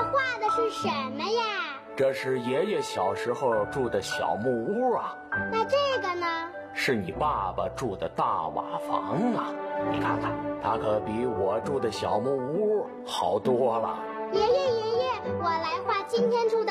画的是什么呀？ 这是爷爷小时候住的小木屋啊。 那这个呢？ 是你爸爸住的大瓦房啊。你看看，它可比我住的小木屋好多了。 爷爷，我来画今天出的